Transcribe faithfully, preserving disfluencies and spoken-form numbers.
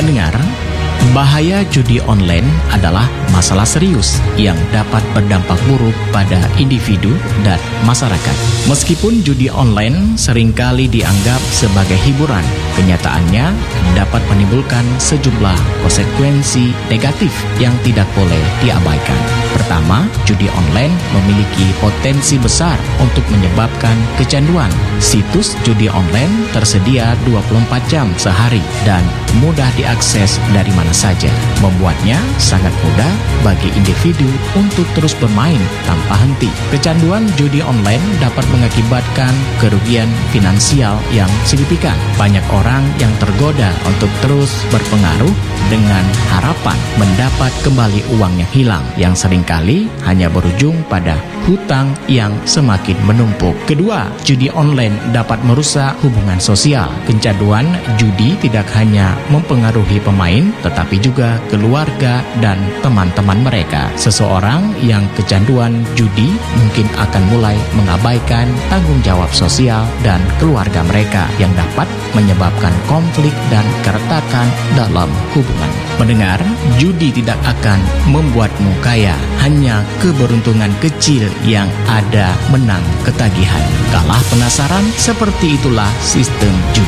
Pendengar, bahaya judi online adalah masalah serius yang dapat berdampak buruk pada individu dan masyarakat. Meskipun judi online seringkali dianggap sebagai hiburan, kenyataannya dapat menimbulkan sejumlah konsekuensi negatif yang tidak boleh diabaikan. Pertama, judi online memiliki potensi besar untuk menyebabkan kecanduan. Situs judi online tersedia dua puluh empat jam sehari dan mudah diakses dari mana saja, membuatnya sangat mudah bagi individu untuk terus bermain tanpa henti. Kecanduan judi online dapat mengakibatkan kerugian finansial yang signifikan. Banyak orang yang tergoda untuk terus berpengaruh dengan harapan mendapat kembali uang yang hilang, yang seringkali hanya berujung pada hutang yang semakin menumpuk. Kedua, judi online dapat merusak hubungan sosial. Kecanduan judi tidak hanya mempengaruhi pemain, tetapi juga keluarga dan teman-teman mereka. Seseorang yang kecanduan judi mungkin akan mulai mengabaikan tanggung jawab sosial dan keluarga mereka, yang dapat menyebabkan konflik dan keretakan dalam hubungan. Mendengar, judi tidak akan membuatmu kaya, hanya keberuntungan kecil yang ada menang ketagihan. Kalah penasaran? Seperti itulah sistem judi.